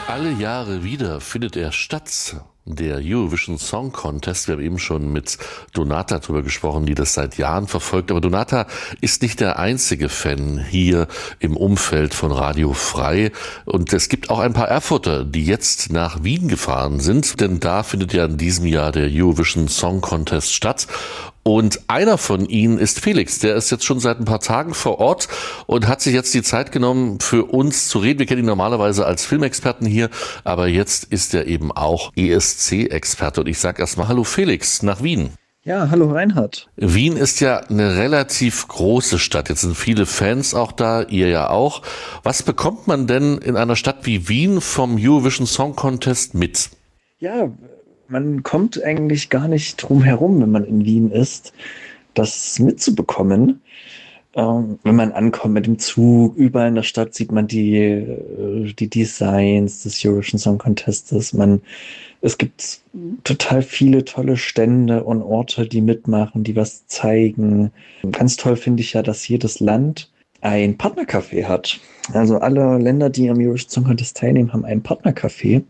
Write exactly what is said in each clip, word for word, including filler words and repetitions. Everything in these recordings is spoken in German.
Alle Jahre wieder findet er statt, der Eurovision Song Contest. Wir haben eben schon mit Donata darüber gesprochen, die das seit Jahren verfolgt. Aber Donata ist nicht der einzige Fan hier im Umfeld von Radio Frei. Und es gibt auch ein paar Erfurter, die jetzt nach Wien gefahren sind. Denn da findet ja in diesem Jahr der Eurovision Song Contest statt. Und einer von ihnen ist Felix, der ist jetzt schon seit ein paar Tagen vor Ort und hat sich jetzt die Zeit genommen, für uns zu reden. Wir kennen ihn normalerweise als Filmexperten hier, aber jetzt ist er eben auch E S C-Experte. Und ich sage erstmal Hallo Felix nach Wien. Ja, hallo Reinhard. Wien ist ja eine relativ große Stadt. Jetzt sind viele Fans auch da, ihr ja auch. Was bekommt man denn in einer Stadt wie Wien vom Eurovision Song Contest mit? Ja, man kommt eigentlich gar nicht drum herum, wenn man in Wien ist, das mitzubekommen. Ähm, wenn man ankommt mit dem Zug, überall in der Stadt sieht man die, die Designs des Eurovision Song Contests. Man, es gibt total viele tolle Stände und Orte, die mitmachen, die was zeigen. Ganz toll finde ich ja, dass jedes Land ein Partnercafé hat. Also alle Länder, die am Eurovision Song Contest teilnehmen, haben ein Partnercafé.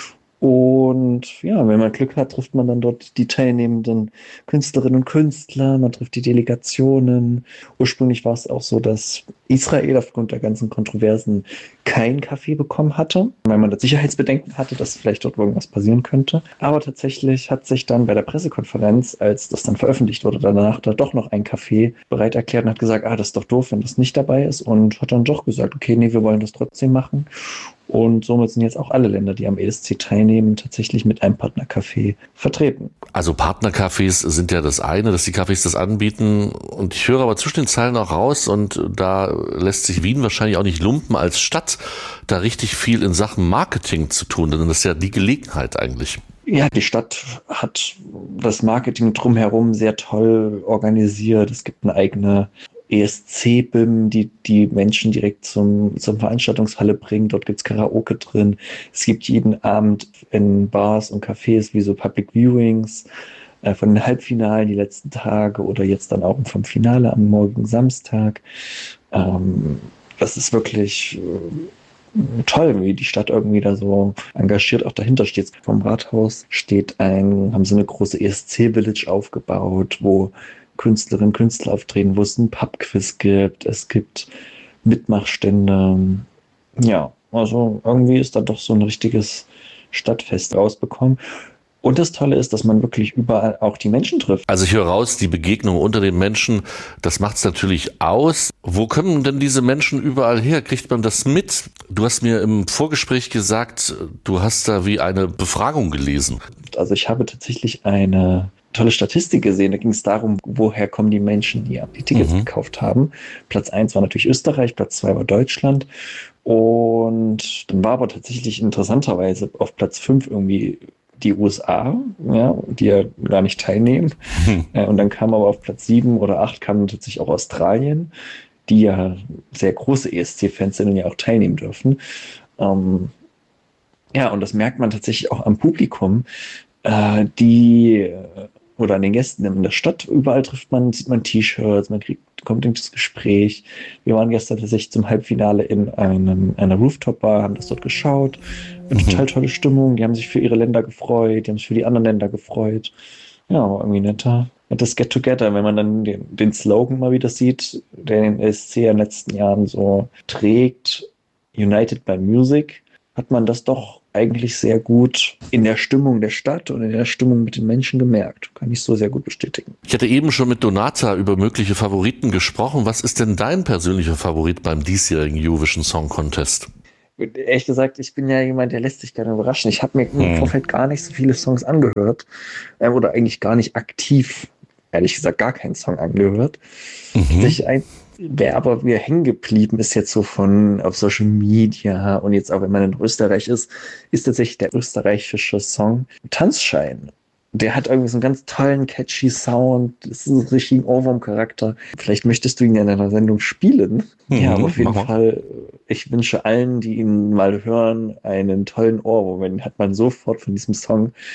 Und ja, wenn man Glück hat, trifft man dann dort die teilnehmenden Künstlerinnen und Künstler, man trifft die Delegationen. Ursprünglich war es auch so, dass Israel aufgrund der ganzen Kontroversen kein Kaffee bekommen hatte, weil man da Sicherheitsbedenken hatte, dass vielleicht dort irgendwas passieren könnte. Aber tatsächlich hat sich dann bei der Pressekonferenz, als das dann veröffentlicht wurde, danach da doch noch ein Kaffee bereit erklärt und hat gesagt, ah, das ist doch doof, wenn das nicht dabei ist, und hat dann doch gesagt, okay, nee, wir wollen das trotzdem machen. Und somit sind jetzt auch alle Länder, die am E S C teilnehmen, tatsächlich mit einem Partnercafé vertreten. Also Partnercafés sind ja das eine, dass die Cafés das anbieten. Und ich höre aber zwischen den Zeilen auch raus, und da lässt sich Wien wahrscheinlich auch nicht lumpen, als Stadt da richtig viel in Sachen Marketing zu tun. Denn das ist ja die Gelegenheit eigentlich. Ja, die Stadt hat das Marketing drumherum sehr toll organisiert. Es gibt eine eigene E S C-B I M, die die Menschen direkt zum, zum Veranstaltungshalle bringt. Dort gibt's Karaoke drin. Es gibt jeden Abend in Bars und Cafés wie so Public Viewings äh, von den Halbfinalen die letzten Tage oder jetzt dann auch vom Finale am morgigen Samstag. Ähm, das ist wirklich äh, toll, wie die Stadt irgendwie da so engagiert auch dahinter steht. Vom Rathaus steht ein, haben sie eine große E S C-Village aufgebaut, wo Künstlerinnen und Künstler auftreten, wo es ein Pubquiz gibt, es gibt Mitmachstände. Ja, also irgendwie ist da doch so ein richtiges Stadtfest rausbekommen. Und das Tolle ist, dass man wirklich überall auch die Menschen trifft. Also ich höre raus, die Begegnung unter den Menschen, das macht es natürlich aus. Wo kommen denn diese Menschen überall her? Kriegt man das mit? Du hast mir im Vorgespräch gesagt, du hast da wie eine Befragung gelesen. Also ich habe tatsächlich eine tolle Statistik gesehen. Da ging es darum, woher kommen die Menschen, die die Tickets mhm. gekauft haben. Platz eins war natürlich Österreich, Platz zwei war Deutschland. Und dann war aber tatsächlich interessanterweise auf Platz fünf irgendwie die U S A, ja, die ja gar nicht teilnehmen. Mhm. Und dann kam aber auf Platz sieben oder acht kam tatsächlich auch Australien, die ja sehr große E S C-Fans sind und ja auch teilnehmen dürfen. Ähm, ja, und das merkt man tatsächlich auch am Publikum, äh, die oder an den Gästen in der Stadt. Überall trifft man, sieht man T-Shirts, man kriegt, kommt ins Gespräch. Wir waren gestern tatsächlich zum Halbfinale in einem, einer Rooftop-Bar, haben das dort geschaut. Eine mhm. total tolle Stimmung. Die haben sich für ihre Länder gefreut, die haben sich für die anderen Länder gefreut. Ja, war irgendwie netter. Das Get-Together, wenn man dann den, den Slogan mal wieder sieht, der den E S C in den letzten Jahren so trägt, United by Music, hat man das doch eigentlich sehr gut in der Stimmung der Stadt und in der Stimmung mit den Menschen gemerkt. Kann ich so sehr gut bestätigen. Ich hatte eben schon mit Donata über mögliche Favoriten gesprochen. Was ist denn dein persönlicher Favorit beim diesjährigen Eurovision Song Contest? Ehrlich gesagt, ich bin ja jemand, der lässt sich gerne überraschen. Ich habe mir hm. im Vorfeld gar nicht so viele Songs angehört äh, oder eigentlich gar nicht aktiv, ehrlich gesagt, gar keinen Song angehört. Mhm. Ich ein Wer aber mir hängen geblieben ist jetzt so von auf Social Media und jetzt auch, wenn man in Österreich ist, ist tatsächlich der österreichische Song Tanzschein. Der hat irgendwie so einen ganz tollen, catchy Sound. Das ist ein richtigen Ohrwurm-Charakter. Vielleicht möchtest du ihn ja in einer Sendung spielen. Mhm, ja, aber auf jeden Fall, ich wünsche allen, die ihn mal hören, einen tollen Ohrwurm. Den hat man sofort von diesem Song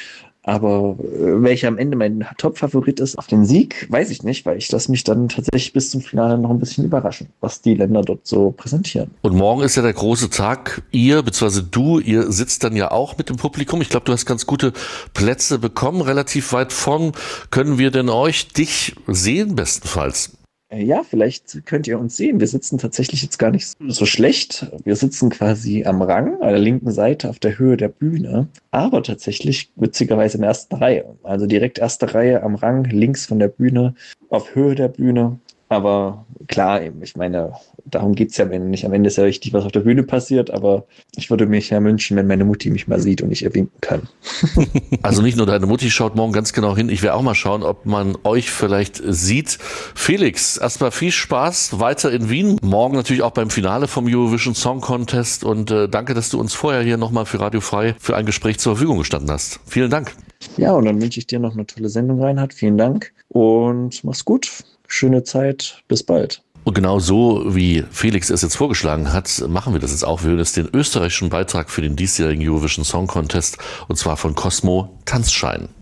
Aber äh, welcher am Ende mein Top-Favorit ist auf den Sieg, weiß ich nicht, weil ich lasse mich dann tatsächlich bis zum Finale noch ein bisschen überraschen, was die Länder dort so präsentieren. Und morgen ist ja der große Tag. Ihr, beziehungsweise du, ihr sitzt dann ja auch mit dem Publikum. Ich glaube, du hast ganz gute Plätze bekommen, relativ weit vorn. Können wir denn euch, dich sehen bestenfalls? Ja, vielleicht könnt ihr uns sehen. Wir sitzen tatsächlich jetzt gar nicht so schlecht. Wir sitzen quasi am Rang, an der linken Seite auf der Höhe der Bühne, aber tatsächlich witzigerweise in der ersten Reihe. Also direkt erste Reihe am Rang, links von der Bühne, auf Höhe der Bühne. Aber klar, ich meine, darum geht es ja am Ende nicht. Am Ende ist ja richtig, was auf der Bühne passiert, aber ich würde mich ja wünschen, wenn meine Mutti mich mal sieht und ich ihr winken kann. Also nicht nur deine Mutti schaut morgen ganz genau hin, ich werde auch mal schauen, ob man euch vielleicht sieht. Felix, erstmal viel Spaß weiter in Wien. Morgen natürlich auch beim Finale vom Eurovision Song Contest und äh, danke, dass du uns vorher hier nochmal für Radio Frei für ein Gespräch zur Verfügung gestanden hast. Vielen Dank. Ja, und dann wünsche ich dir noch eine tolle Sendung, Reinhard. Vielen Dank und mach's gut. Schöne Zeit. Bis bald. Und genau so, wie Felix es jetzt vorgeschlagen hat, machen wir das jetzt auch. Wir hören jetzt den österreichischen Beitrag für den diesjährigen Eurovision Song Contest und zwar von Cosmo, Tanzschein.